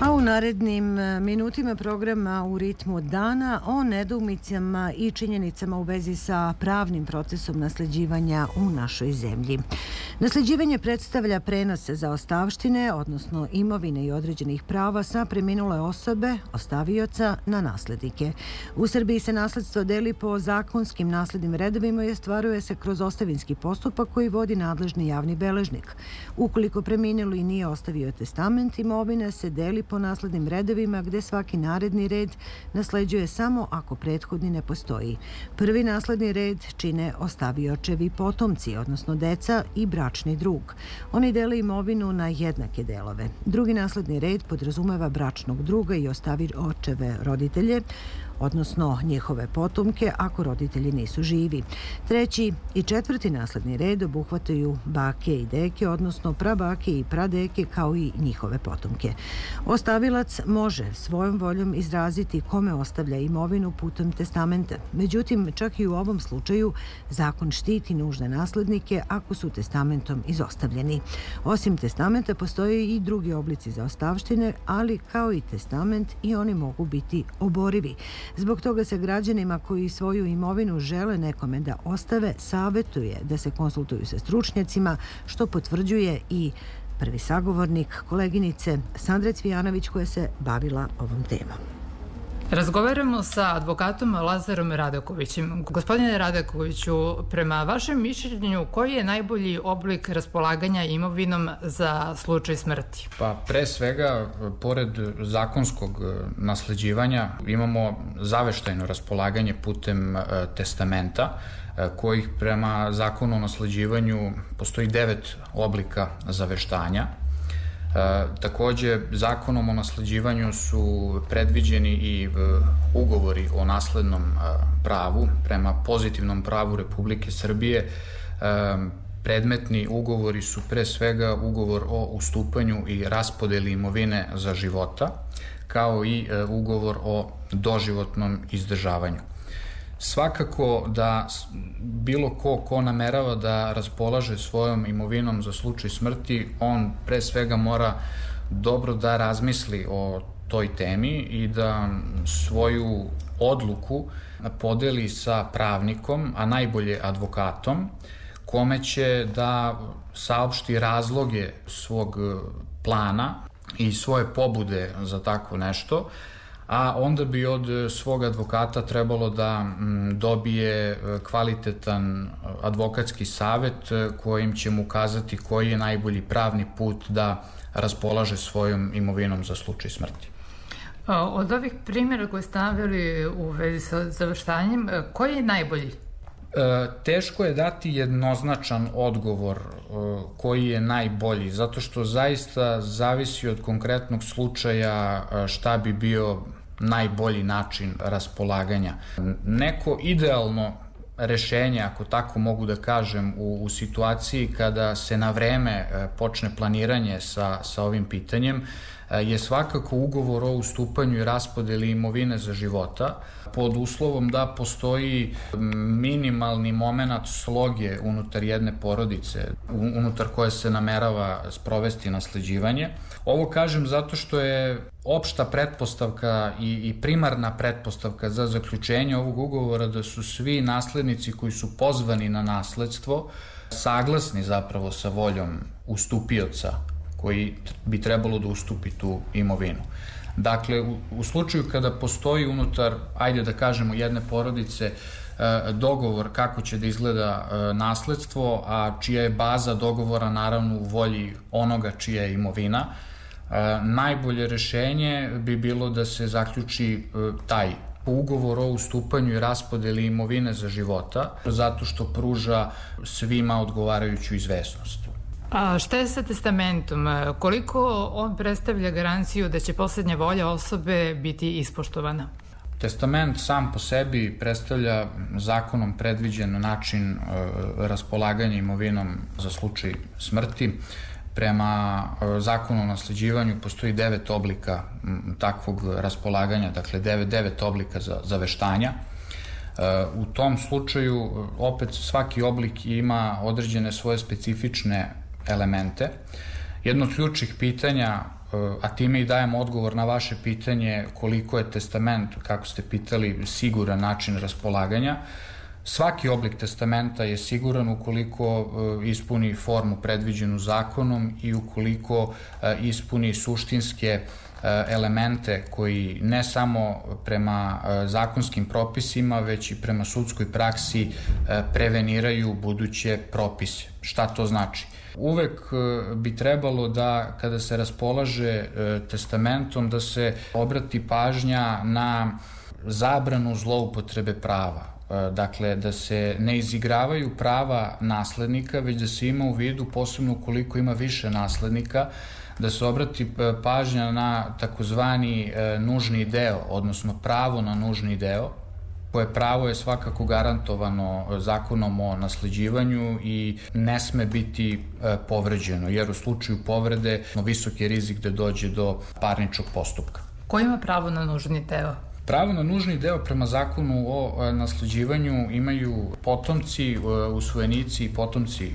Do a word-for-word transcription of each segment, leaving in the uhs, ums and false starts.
A u narednim minutima programa U ritmu dana o nedoumicama i činjenicama u vezi sa pravnim procesom nasleđivanja u našoj zemlji. Nasleđivanje predstavlja prenos zaostavštine, odnosno imovine i određenih prava sa preminule osobe, ostavioca, na naslednike. U Srbiji se nasledstvo deli po zakonskim naslednim redovima i ostvaruje se kroz ostavinski postupak koji vodi nadležni javni beležnik. Ukoliko preminuli nije ostavio testament, imovine se deli po naslednim redovima gde svaki naredni red nasleđuje samo ako prethodni ne postoji. Prvi nasledni red čine ostaviočevi potomci, odnosno deca i bračni drug. Oni dele imovinu na jednake delove. Drugi nasledni red podrazumeva bračnog druga i ostaviočeve roditelje, odnosno njihove potomke ako roditelji nisu živi. Treći i četvrti nasledni red obuhvataju bake i deke, odnosno prabake i pradeke, kao i njihove potomke. Ostavilac može svojom voljom izraziti kome ostavlja imovinu putem testamenta. Međutim, čak i u ovom slučaju zakon štiti nužne naslednike ako su testamentom izostavljeni. Osim testamenta postoje i drugi oblici zaostavštine, ali kao i testament i oni mogu biti oborivi. Zbog toga se građanima koji svoju imovinu žele nekome da ostave savetuje da se konsultuju sa stručnjacima, što potvrđuje i prvi sagovornik koleginice Sandre Cvijanović koja se bavila ovom temom. Razgovaramo sa advokatom Lazarom Radakovićem. Gospodine Radakoviću, prema vašem mišljenju, koji je najbolji oblik raspolaganja imovinom za slučaj smrti? Pa pre svega, pored zakonskog nasleđivanja, imamo zaveštajno raspolaganje putem testamenta, kojih prema zakonu o nasleđivanju postoji devet oblika zaveštanja. E, takođe, zakonom o nasleđivanju su predviđeni i e, ugovori o naslednom e, pravu. Prema pozitivnom pravu Republike Srbije e, predmetni ugovori su pre svega ugovor o ustupanju i raspodeli imovine za života, kao i e, ugovor o doživotnom izdržavanju. Svakako da bilo ko ko namerava da raspolaže svojom imovinom za slučaj smrti, on pre svega mora dobro da razmisli o toj temi i da svoju odluku podeli sa pravnikom, a najbolje advokatom, kome će da saopšti razloge svog plana i svoje pobude za tako nešto, a onda bi od svog advokata trebalo da dobije kvalitetan advokatski savet kojim će mu kazati koji je najbolji pravni put da raspolaže svojom imovinom za slučaj smrti. Od ovih primjera koje ste naveli u vezi sa završtanjem, koji je najbolji? Teško je dati jednoznačan odgovor koji je najbolji, zato što zaista zavisi od konkretnog slučaja šta bi bio najbolji način raspolaganja. Neko idealno rešenje, ako tako mogu da kažem, u, u situaciji kada se na vreme počne planiranje sa, sa ovim pitanjem, je svakako ugovor o ustupanju i raspodeli imovine za života, pod uslovom da postoji minimalni moment sloge unutar jedne porodice, unutar koje se namerava sprovesti nasleđivanje. Ovo kažem zato što je opšta pretpostavka i, i primarna pretpostavka za zaključenje ovog ugovora da su svi naslednici koji su pozvani na nasledstvo saglasni zapravo sa voljom ustupioca koji bi trebalo da ustupi tu imovinu. Dakle, u, u slučaju kada postoji unutar, ajde da kažemo, jedne porodice e, dogovor kako će da izgleda e, nasledstvo, a čija je baza dogovora naravno u volji onoga čija je imovina, e, najbolje rešenje bi bilo da se zaključi e, taj ugovor o ustupanju i raspodeli imovine za života, zato što pruža svima odgovarajuću izvesnost. A šta je sa testamentom? Koliko on predstavlja garanciju da će poslednja volja osobe biti ispoštovana? Testament sam po sebi predstavlja zakonom predviđen način e, raspolaganja imovinom za slučaj smrti. Prema e, zakonu o nasleđivanju postoji devet oblika m, takvog raspolaganja, dakle devet, devet oblika za, za veštanja. E, u tom slučaju opet svaki oblik ima određene svoje specifične elemente. Jedno od ključnih pitanja a time i dajem odgovor na vaše pitanje koliko je testament, kako ste pitali, siguran način raspolaganja. Svaki oblik testamenta je siguran ukoliko ispuni formu predviđenu zakonom i ukoliko ispuni suštinske elemente koji ne samo prema zakonskim propisima, već i prema sudskoj praksi preveniraju buduće propise. Šta to znači? Uvek bi trebalo da, kada se raspolaže testamentom, da se obrati pažnja na zabranu zloupotrebe prava. Dakle, da se ne izigravaju prava naslednika, već da se ima u vidu, posebno ukoliko ima više naslednika, da se obrati pažnja na takozvani nužni deo, odnosno pravo na nužni deo, koje pravo je svakako garantovano zakonom o nasleđivanju i ne sme biti povređeno, jer u slučaju povrede visok je rizik da dođe do parničnog postupka. Ko ima pravo na nužni deo? Pravo na nužni deo prema zakonu o nasleđivanju imaju potomci, usvojenici i potomci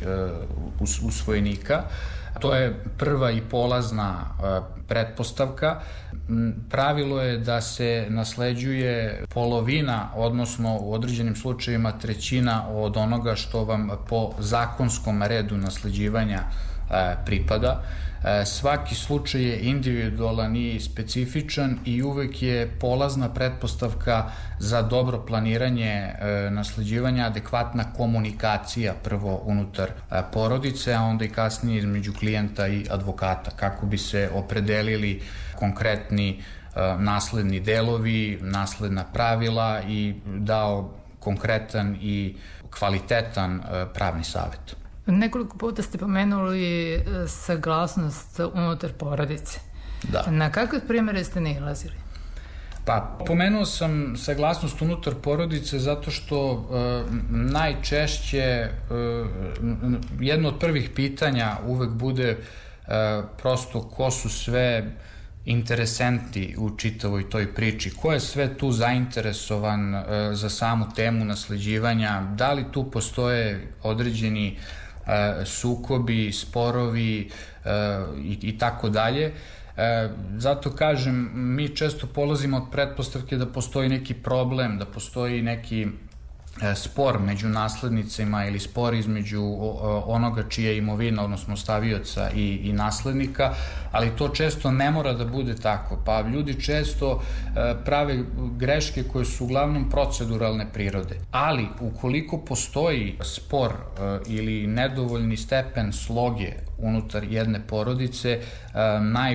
usvojenika. To je prva i polazna pretpostavka. Pravilo je da se nasleđuje polovina, odnosno u određenim slučajevima trećina od onoga što vam po zakonskom redu nasleđivanja pripada. Svaki slučaj je individualan i specifičan i uvek je polazna pretpostavka za dobro planiranje nasleđivanja adekvatna komunikacija prvo unutar porodice, a onda i kasnije između klijenta i advokata, kako bi se opredelili konkretni nasledni delovi, nasledna pravila i dao konkretan i kvalitetan pravni savet. Nekoliko puta ste pomenuli saglasnost unutar porodice. Da. Na kakve primere ste nailazili? Pa, pomenuo sam saglasnost unutar porodice zato što e, najčešće e, jedno od prvih pitanja uvek bude e, prosto ko su sve interesenti u čitavoj toj priči, ko je sve tu zainteresovan e, za samu temu nasleđivanja, da li tu postoje određeni sukobi, sporovi i, i tako dalje. Zato kažem, mi često polazimo od pretpostavke da postoji neki problem, da postoji neki spor među naslednicima ili spor između onoga čija je imovina, odnosno ostavioca i, i naslednika, ali to često ne mora da bude tako. Pa ljudi često prave greške koje su uglavnom proceduralne prirode. Ali ukoliko postoji spor ili nedovoljni stepen sloge unutar jedne porodice, naj